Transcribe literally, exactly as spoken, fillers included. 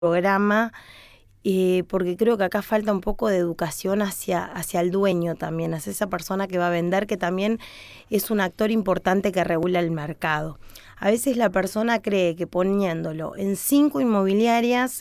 programa, eh, porque creo que acá falta un poco de educación hacia, hacia el dueño también, hacia esa persona que va a vender, que también es un actor importante que regula el mercado. A veces la persona cree que poniéndolo en cinco inmobiliarias